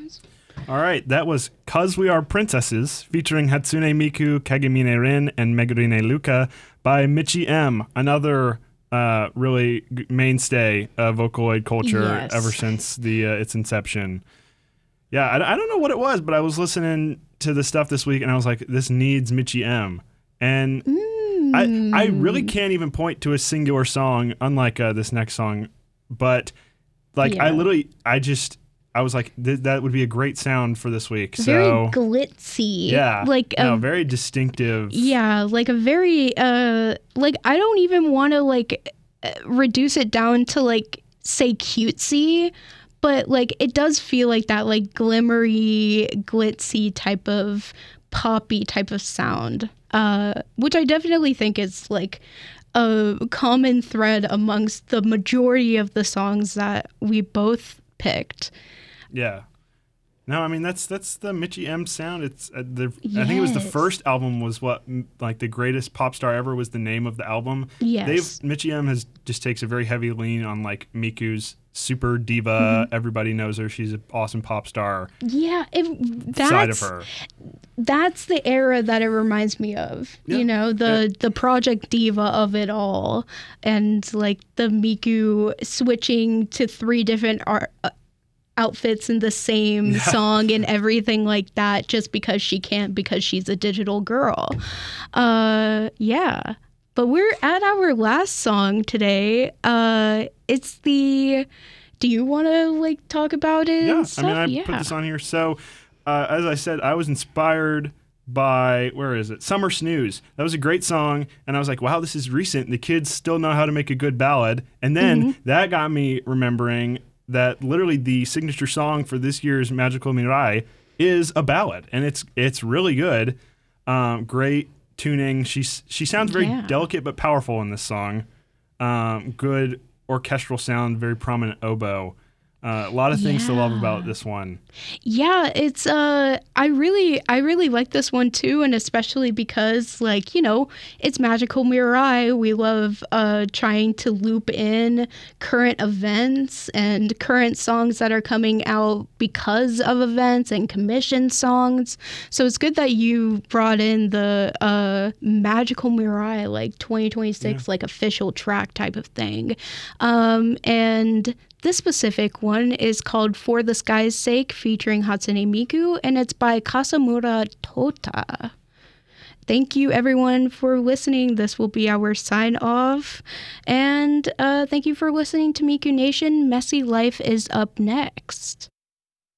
All right, that was "'Cause We Are Princesses" featuring Hatsune Miku, Kagemine Rin, and Megurine Luka by Michi M, another really mainstay of Vocaloid culture ever since its inception. Yeah, I don't know what it was, but I was listening to the stuff this week, and I was like, this needs Michi M. And I really can't even point to a singular song, unlike this next song, but like I was like, that would be a great sound for this week. Very glitzy. Yeah. Very distinctive. Yeah, like a very, like I don't even want to like reduce it down to like say cutesy, but like it does feel like that like glimmery, glitzy type of poppy type of sound, which I definitely think is like a common thread amongst the majority of the songs that we both picked. Yeah. No, I mean that's the Michi M sound. It's I think it was the first album was what like the greatest pop star ever was the name of the album. Yes. Michi M just takes a very heavy lean on like Miku's super diva. Everybody knows her. She's an awesome pop star. Yeah, side of her. That's the era that it reminds me of. Yeah. You know, the Project Diva of it all, and like the Miku switching to 3 different outfits in the same song and everything like that, just because she can't, because she's a digital girl. Yeah. But we're at our last song today. It's the... Do you want to like talk about it? Yeah, I mean, I put this on here. So, as I said, I was inspired by, where is it? Summer Snooze. That was a great song. And I was like, wow, this is recent. The kids still know how to make a good ballad. And then that got me remembering that literally the signature song for this year's Magical Mirai is a ballad, and it's really good. Great tuning. She sounds very delicate but powerful in this song. Good orchestral sound, very prominent oboe. A lot of things to love about this one. Yeah, it's I really like this one too, and especially because like, you know, it's Magical Mirai. We love trying to loop in current events and current songs that are coming out because of events and commissioned songs. So it's good that you brought in the Magical Mirai like 2026 like official track type of thing. And this specific one is called For the Sky's Sake, featuring Hatsune Miku, and it's by Kasamura Tota. Thank you, everyone, for listening. This will be our sign-off. And thank you for listening to Miku Nation. Messy Life is up next.